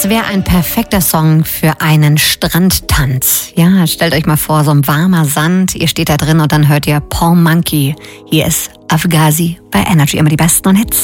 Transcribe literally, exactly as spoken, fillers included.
Das wäre ein perfekter Song für einen Strandtanz. Ja, stellt euch mal vor, so ein warmer Sand, ihr steht da drin und dann hört ihr Paul Monkey. Hier ist Afghazi bei Energy, immer die besten Hits.